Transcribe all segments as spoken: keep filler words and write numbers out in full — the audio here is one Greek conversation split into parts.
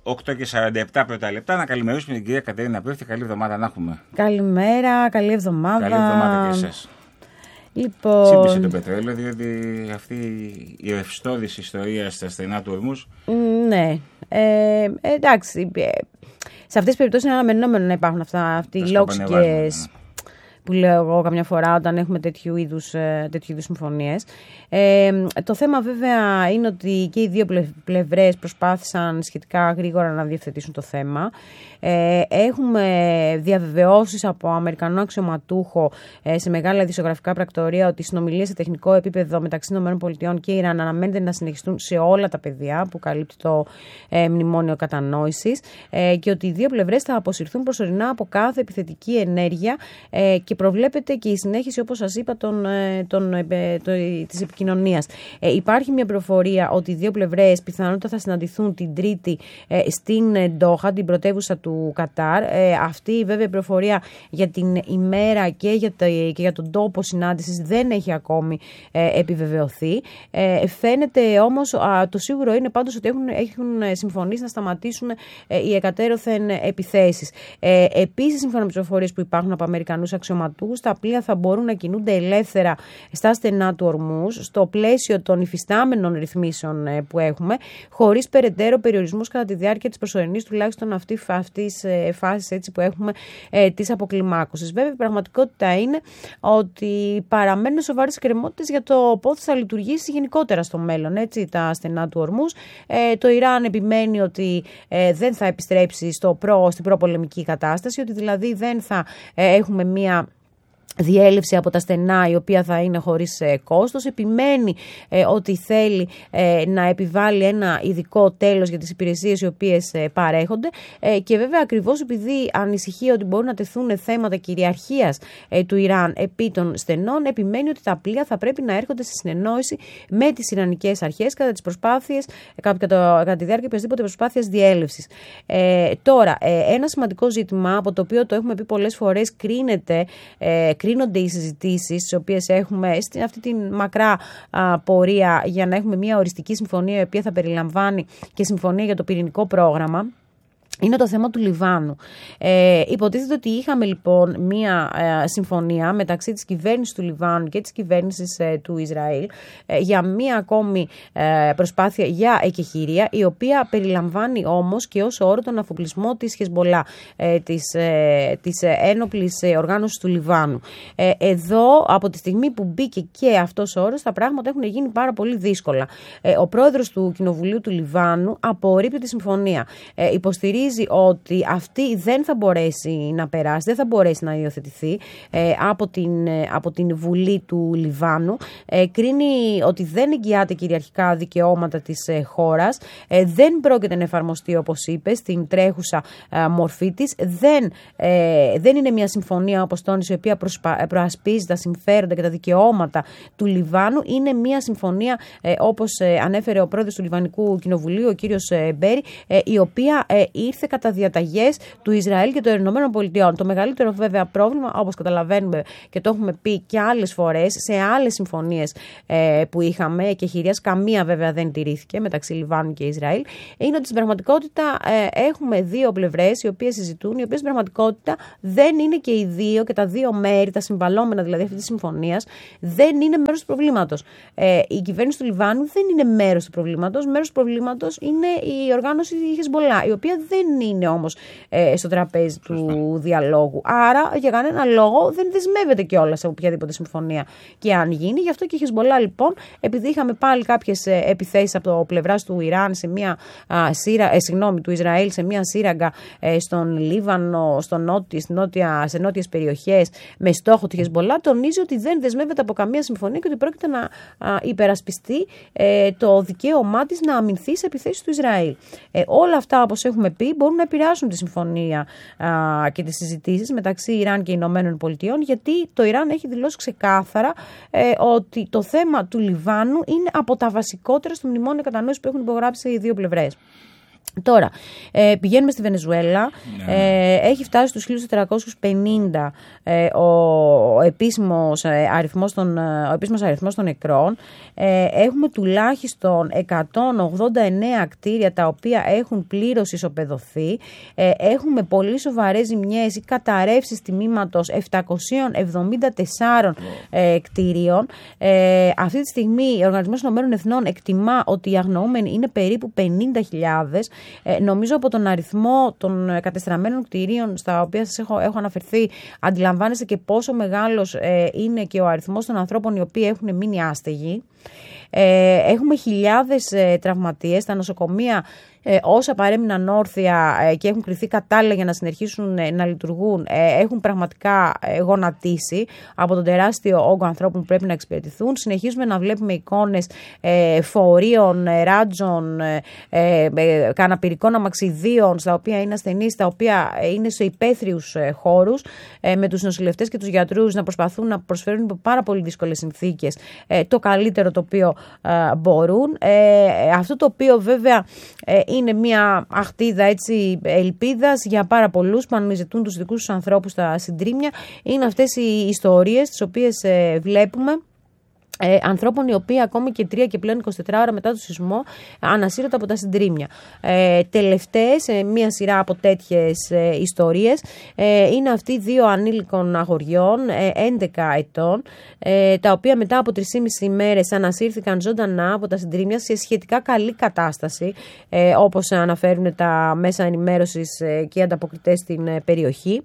οκτώ και σαράντα επτά πρώτα λεπτά. Να καλημερίσουμε την κυρία Κατερίνα Πέφτη. Καλή εβδομάδα να έχουμε. Καλημέρα, καλή εβδομάδα. Καλή εβδομάδα και εσάς. Λοιπόν... Τσίπησε το πετρέλαιο, διότι αυτή η ρευστόδης ιστορία στα στενά του Ορμούς. Ναι. Ε, εντάξει. Σε αυτές τις περιπτώσεις είναι αναμενόμενο να υπάρχουν αυτά, αυτοί οι λόξικες που λέω εγώ καμιά φορά όταν έχουμε τέτοιου είδους, τέτοιου είδους συμφωνίες. Ε, το θέμα βέβαια είναι ότι και οι δύο πλευρές προσπάθησαν σχετικά γρήγορα να διευθετήσουν το θέμα. Ε, έχουμε διαβεβαιώσεις από Αμερικανό αξιωματούχο ε, σε μεγάλα ειδησιογραφικά πρακτορεία ότι οι συνομιλίες σε τεχνικό επίπεδο μεταξύ ΗΠΑ και Ιράν αναμένεται να συνεχιστούν σε όλα τα πεδία που καλύπτει το ε, μνημόνιο κατανόησης ε, και ότι οι δύο πλευρές θα αποσυρθούν προσωρινά από κάθε επιθετική ενέργεια ε, και προβλέπεται και η συνέχιση, όπως σας είπα, των, των, ε, το, της επικοινωνίας. Ε, υπάρχει μια πληροφορία ότι οι δύο πλευρές πιθανότατα θα συναντηθούν την Τρίτη ε, στην Ντόχα, την πρωτεύουσα του Κατάρ. Ε, αυτή βέβαια η πληροφορία για την ημέρα και για, το, και για τον τόπο συνάντησης δεν έχει ακόμη ε, επιβεβαιωθεί. Ε, φαίνεται όμως, α, το σίγουρο είναι πάντως ότι έχουν, έχουν συμφωνήσει να σταματήσουν ε, οι εκατέρωθεν επιθέσεις. Ε, επίσης, σύμφωνα με τις πληροφορίες που υπάρχουν από Αμερικανούς αξιωματούχους, τα πλοία θα μπορούν να κινούνται ελεύθερα στα στενά του Ορμούς, στο πλαίσιο των υφιστάμενων ρυθμίσεων ε, που έχουμε, χωρίς περαιτέρω περιορισμούς κατά τη διάρκεια της προσωρινής τουλάχιστον αυτή, αυτής ε, φάσης έτσι, που έχουμε ε, της αποκλιμάκωσης. Βέβαια, η πραγματικότητα είναι ότι παραμένουν σοβαρές εκκρεμότητες για το πώς θα λειτουργήσει γενικότερα στο μέλλον έτσι, τα στενά του Ορμούς. Ε, το Ιράν επιμένει ότι ε, δεν θα επιστρέψει στο προ, στην προπολεμική κατάσταση, ότι δηλαδή δεν θα ε, έχουμε μία διέλευση από τα στενά η οποία θα είναι χωρίς ε, κόστος. Επιμένει ε, ότι θέλει ε, να επιβάλλει ένα ειδικό τέλος για τις υπηρεσίες οι οποίες ε, παρέχονται ε, και βέβαια ακριβώς επειδή ανησυχεί ότι μπορούν να τεθούν θέματα κυριαρχίας ε, του Ιράν επί των στενών, επιμένει ότι τα πλοία θα πρέπει να έρχονται σε συνεννόηση με τις Ιρανικές αρχές κατά τις προσπάθειες, κατά, κατά τη διάρκεια οποιασδήποτε προσπάθειας διέλευσης. Ε, τώρα, ε, ένα σημαντικό ζήτημα από το οποίο το έχουμε πει πολλές φορές κρίνεται ε, κρίνονται οι συζητήσεις τις οποίες έχουμε στην αυτή τη μακρά α, πορεία για να έχουμε μια οριστική συμφωνία η οποία θα περιλαμβάνει και συμφωνία για το πυρηνικό πρόγραμμα. Είναι το θέμα του Λιβάνου. Ε, υποτίθεται ότι είχαμε λοιπόν μία ε, συμφωνία μεταξύ της κυβέρνησης του Λιβάνου και της κυβέρνησης ε, του Ισραήλ ε, για μία ακόμη ε, προσπάθεια για εκεχηρία, η οποία περιλαμβάνει όμως και ως όρο τον αφοπλισμό της Χεσμολά, ε, της, ε, της ένοπλης οργάνωσης του Λιβάνου. Ε, εδώ, από τη στιγμή που μπήκε και αυτός ο όρος, τα πράγματα έχουν γίνει πάρα πολύ δύσκολα. Ε, ο πρόεδρος του Κοινοβουλίου του Λιβάνου απορρίπτει τη συμφωνία. Ε, υποστηρίζει ότι αυτή δεν θα μπορέσει να περάσει, δεν θα μπορέσει να υιοθετηθεί ε, από, την, ε, από την Βουλή του Λιβάνου. Ε, κρίνει ότι δεν εγγυάται κυριαρχικά δικαιώματα της ε, χώρας, ε, δεν πρόκειται να εφαρμοστεί, όπως είπε, στην τρέχουσα ε, μορφή της. Δεν, ε, δεν είναι μια συμφωνία, όπως τόνισε, η οποία προσπα, προασπίζει τα συμφέροντα και τα δικαιώματα του Λιβάνου. Είναι μια συμφωνία, ε, όπως ε, ανέφερε ο πρόεδρος του Λιβανικού Κοινοβουλίου, ο κύριος ε, Μπέρι, ε, η οποία ε, ήρθε κατά διαταγές του Ισραήλ και των Ηνωμένων Πολιτειών. Το μεγαλύτερο βέβαια πρόβλημα, όπως καταλαβαίνουμε και το έχουμε πει και άλλες φορές, σε άλλες συμφωνίες ε, που είχαμε και χειρίας, καμία βέβαια δεν τηρήθηκε μεταξύ Λιβάνου και Ισραήλ, είναι ότι στην πραγματικότητα ε, έχουμε δύο πλευρές οι οποίες συζητούν, οι οποίες στην πραγματικότητα δεν είναι και οι δύο και τα δύο μέρη, τα συμβαλόμενα δηλαδή αυτή τη συμφωνίας, δεν είναι μέρος του προβλήματος. Ε, η κυβέρνηση του Λιβάνου δεν είναι μέρος του προβλήματος. Μέρος του προβλήματος είναι η οργάνωση Χεσμολά, η οποία δεν είναι όμως ε, στο τραπέζι του Σωστά. διαλόγου. Άρα, για κανένα λόγο δεν δεσμεύεται κιόλας από οποιαδήποτε συμφωνία και αν γίνει. Γι' αυτό και η Χεσμολά, λοιπόν, επειδή είχαμε πάλι κάποιες ε, επιθέσεις από το πλευράς του Ιράν σε μια α, σύρα, ε, συγγνώμη, του Ισραήλ σε μια σύραγγα ε, στον Λίβανο, στο νότι, στη νότια, σε νότιες περιοχές με στόχο τη Χεσμολά, τονίζει ότι δεν δεσμεύεται από καμία συμφωνία και ότι πρόκειται να α, υπερασπιστεί ε, το δικαίωμά της να αμυνθεί σε επιθέσεις του Ισραήλ. Ε, όλα αυτά, όπως έχουμε πει, μπορούν να επηρεάσουν τη συμφωνία α, και τις συζητήσεις μεταξύ Ιράν και Ηνωμένων Πολιτειών, γιατί το Ιράν έχει δηλώσει ξεκάθαρα ε, ότι το θέμα του Λιβάνου είναι από τα βασικότερα στο μνημόνιο κατανόησης που έχουν υπογράψει οι δύο πλευρές. Τώρα, ε, πηγαίνουμε στη Βενεζουέλα, ναι. ε, έχει φτάσει στους χίλια τετρακόσιους πενήντα ε, ο, ο, επίσημος, ε, αριθμός των, ο επίσημος αριθμός των νεκρών. Ε, έχουμε τουλάχιστον εκατόν ογδόντα εννέα κτίρια τα οποία έχουν πλήρως ισοπεδωθεί. Ε, έχουμε πολύ σοβαρές ζημιές ή καταρρεύσεις τιμήματος επτακόσια εβδομήντα τέσσερα ε, κτίριων. Ε, αυτή τη στιγμή ο Οργανισμός Ηνωμένων Εθνών εκτιμά ότι οι αγνοούμενοι είναι περίπου πενήντα χιλιάδες. Ε, νομίζω από τον αριθμό των κατεστραμμένων κτηρίων στα οποία σας έχω, έχω αναφερθεί, αντιλαμβάνεστε και πόσο μεγάλος ε, είναι και ο αριθμός των ανθρώπων οι οποίοι έχουν μείνει άστεγοι. Ε, έχουμε χιλιάδες ε, τραυματίες, τα νοσοκομεία ε, όσα παρέμειναν όρθια ε, και έχουν κριθεί κατάλληλα για να συνεχίσουν ε, να λειτουργούν, ε, έχουν πραγματικά ε, γονατίσει από τον τεράστιο όγκο ανθρώπων που πρέπει να εξυπηρετηθούν. Συνεχίζουμε να βλέπουμε εικόνες ε, φορείων, ε, ράτζων, ε, ε, καναπηρικών αμαξιδίων, στα οποία είναι ασθενείς, τα οποία είναι σε υπαίθριους ε, χώρους, ε, με τους νοσηλευτές και τους γιατρούς να προσπαθούν να προσφέρουν υπό πάρα πολύ δύσκολες συνθήκες ε, το καλύτερο το οποίο ε, μπορούν. Ε, αυτό το οποίο βέβαια ε, είναι μια αχτίδα έτσι ελπίδας για πάρα πολλούς που αναζητούν τους δικούς τους ανθρώπους στα συντρίμμια. Είναι αυτές οι ιστορίες τις οποίες ε, βλέπουμε. Ε, ανθρώπων οι οποίοι ακόμη και τρία και πλέον είκοσι τέσσερις ώρα μετά το σεισμό ανασύρονται από τα συντρίμμια. Ε, τελευταίες, ε, μία σειρά από τέτοιες ε, ιστορίες ε, είναι αυτοί δύο ανήλικων αγοριών, ε, έντεκα ετών, ε, τα οποία μετά από τρεις και μισή ημέρες ανασύρθηκαν ζωντανά από τα συντρίμμια σε σχετικά καλή κατάσταση, ε, όπως αναφέρουν τα μέσα ενημέρωσης ε, και οι ανταποκριτές στην ε, περιοχή.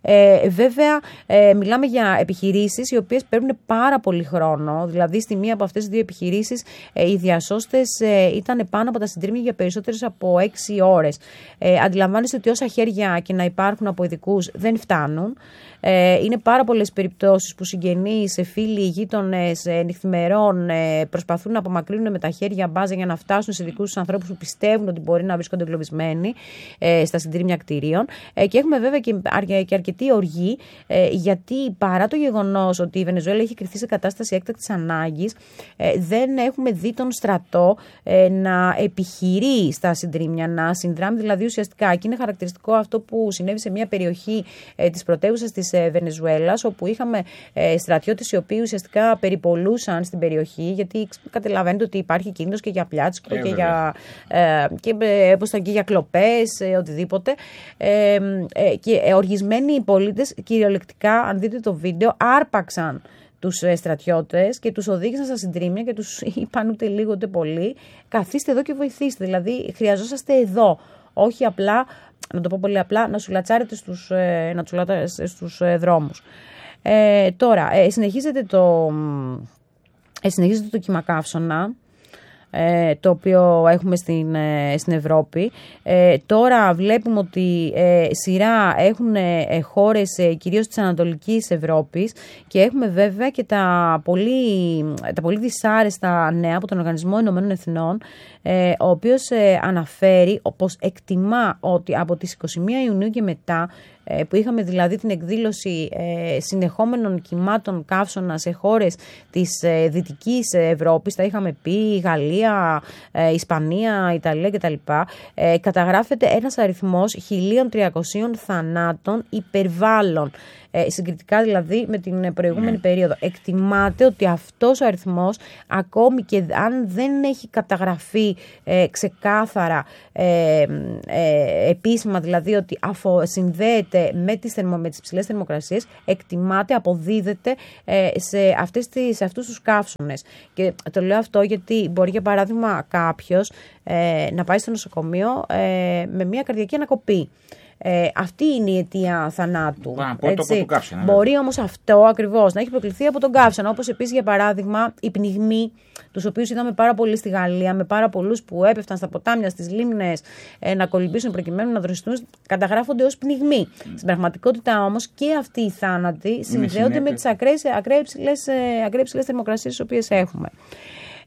Ε, βέβαια, ε, μιλάμε για επιχειρήσεις οι οποίες παίρνουν πάρα πολύ χρόνο. Δηλαδή, στη μία από αυτές τις δύο επιχειρήσεις, ε, οι διασώστες ε, ήταν πάνω από τα συντρίμμια για περισσότερες από έξι ώρες. Ε, αντιλαμβάνεστε ότι όσα χέρια και να υπάρχουν από ειδικούς δεν φτάνουν. Ε, είναι πάρα πολλές περιπτώσεις που συγγενείς, φίλοι, γείτονες, ε, νυχθημερών ε, προσπαθούν να απομακρύνουν με τα χέρια μπάζα για να φτάσουν σε δικούς τους ανθρώπους που πιστεύουν ότι μπορεί να βρίσκονται εγκλωβισμένοι ε, στα συντρίμμια κτηρίων. Ε, και έχουμε βέβαια και, αρ, και αρκετή οργή, ε, γιατί παρά το γεγονός ότι η Βενεζουέλα έχει κριθεί σε κατάσταση έκτακτης ανάγκης, ε, δεν έχουμε δει τον στρατό ε, να επιχειρεί στα συντρίμμια, να συνδράμει δηλαδή ουσιαστικά. Και είναι χαρακτηριστικό αυτό που συνέβη σε μια περιοχή ε, της πρωτεύουσας της ε, Βενεζουέλας, όπου είχαμε ε, στρατιώτες οι οποίοι ουσιαστικά περιπολούσαν στην περιοχή, γιατί καταλαβαίνετε ότι υπάρχει κίνδυνος και για πλιάτσικο ε, και, για, ε, και, ε, και για κλοπές, ε, οτιδήποτε. Ε, ε, και ε, οργισμένοι οι πολίτες κυριολεκτικά, αν δείτε το βίντεο, άρπαξαν τους στρατιώτες και τους οδήγησαν στα συντρίμμια και τους είπαν ούτε λίγο ούτε πολύ, καθίστε εδώ και βοηθήστε. Δηλαδή, χρειαζόσαστε εδώ. Όχι απλά, να το πω πολύ απλά, να σουλατσάρετε στους, να σουλατσάρετε στους δρόμους. Ε, τώρα, ε, συνεχίζεται το, ε, συνεχίζεται το κύμα καύσωνα, ε, το οποίο έχουμε στην, ε, στην Ευρώπη. Ε, τώρα βλέπουμε ότι ε, σειρά έχουν ε, χώρες ε, κυρίως της Ανατολικής Ευρώπης και έχουμε βέβαια και τα πολύ, τα πολύ δυσάρεστα νέα από τον Οργανισμό Ηνωμένων Εθνών, ε, ο οποίος ε, αναφέρει πως εκτιμά ότι από τις είκοσι μία Ιουνίου και μετά, που είχαμε δηλαδή την εκδήλωση ε, συνεχόμενων κυμάτων καύσωνα σε χώρες της ε, Δυτικής Ευρώπης, τα είχαμε πει, Γαλλία, ε, Ισπανία, Ιταλία κτλ. Ε, καταγράφεται ένας αριθμός χίλια τριακόσια θανάτων υπερβάλλων. Ε, συγκριτικά δηλαδή με την προηγούμενη ναι. περίοδο. Εκτιμάται ότι αυτός ο αριθμός, ακόμη και αν δεν έχει καταγραφεί ε, ξεκάθαρα ε, ε, επίσημα, δηλαδή ότι αφο, συνδέεται με τις, θερμο, με τις ψηλές θερμοκρασίες, εκτιμάται, αποδίδεται ε, σε, αυτές τις, σε αυτούς τους καύσωνες. Και το λέω αυτό γιατί μπορεί για παράδειγμα κάποιος ε, να πάει στο νοσοκομείο ε, με μια καρδιακή ανακοπή. Ε, αυτή είναι η αιτία θανάτου. Έτσι. Κάψανα, μπορεί όμως αυτό ακριβώς να έχει προκληθεί από τον καύσωνα. Όπως επίσης για παράδειγμα οι πνιγμοί, τους οποίους είδαμε πάρα πολύ στη Γαλλία, με πάρα πολλούς που έπεφταν στα ποτάμια, στις λίμνες ε, να κολυμπήσουν προκειμένου να δροσιστούν, καταγράφονται ως πνιγμοί. Mm. Στην πραγματικότητα όμως και αυτοί οι θάνατοι συνδέονται με τις ακραίες ψηλές θερμοκρασίες τις οποίες έχουμε.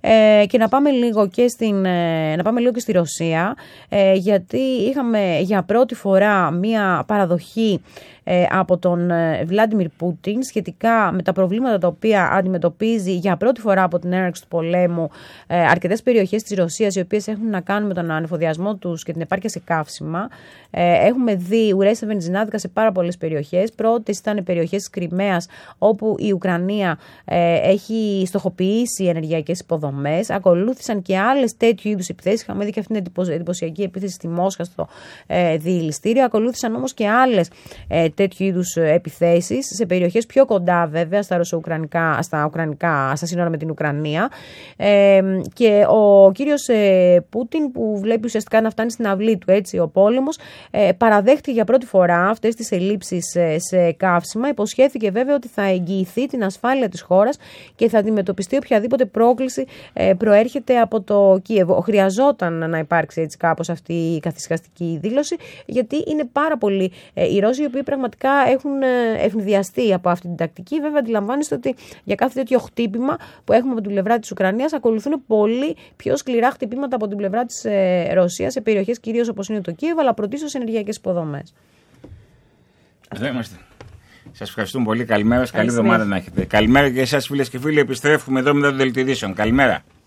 Ε, και να πάμε λίγο και, στην, ε, να πάμε λίγο και στη Ρωσία, ε, γιατί είχαμε για πρώτη φορά μία παραδοχή ε, από τον Βλάντιμιρ Πούτιν σχετικά με τα προβλήματα τα οποία αντιμετωπίζει για πρώτη φορά από την έναρξη του πολέμου ε, αρκετές περιοχές της Ρωσίας, οι οποίες έχουν να κάνουν με τον ανεφοδιασμό τους και την επάρκεια σε καύσιμα. Ε, έχουμε δει ουρές σε βενζινάδικα σε πάρα πολλές περιοχές. Πρώτες ήταν περιοχές της Κριμαίας, όπου η Ουκρανία ε, έχει στοχοποιήσει ενεργειακές υποδομές. Ακολούθησαν και άλλες τέτοιου είδους επιθέσεις. Είχαμε δει και αυτήν την εντυπωσιακή επίθεση στη Μόσχα στο ε, διελιστήριο. Ακολούθησαν όμως και άλλες ε, τέτοιου είδους επιθέσεις σε περιοχές πιο κοντά, βέβαια, στα ρωσο-ουκρανικά, στα, ουκρανικά, στα σύνορα με την Ουκρανία. Ε, και ο κύριος ε, Πούτιν, που βλέπει ουσιαστικά να φτάνει στην αυλή του έτσι ο πόλεμος, ε, παραδέχτηκε για πρώτη φορά αυτές τις ελλείψεις ε, σε καύσιμα. Υποσχέθηκε βέβαια ότι θα εγγυηθεί την ασφάλεια της χώρας και θα αντιμετωπιστεί οποιαδήποτε πρόκληση ε, προέρχεται από το Κίεβο. Χρειαζόταν να υπάρξει έτσι κάπως αυτή η καθησυχαστική δήλωση, γιατί είναι πάρα πολλοί ε, οι Ρώσοι οι οποίοι πραγματικά έχουν ε, ευνηδιαστεί από αυτή την τακτική. Βέβαια, αντιλαμβάνεστε ότι για κάθε τέτοιο χτύπημα που έχουμε από την πλευρά της Ουκρανίας ακολουθούν πολύ πιο σκληρά χτυπήματα από την πλευρά της ε, Ρωσίας σε περιοχές κυρίως όπως είναι το Κίεβο, αλλά πρωτίστως σε ενεργειακές υποδομές. Εδώ είμαστε. Σας ευχαριστούμε πολύ. Καλημέρα. Καλή εβδομάδα να έχετε. Καλημέρα και εσάς, φίλες και φίλοι. Επιστρέφουμε εδώ μετά των δελτιωδήσεων. Καλημέρα.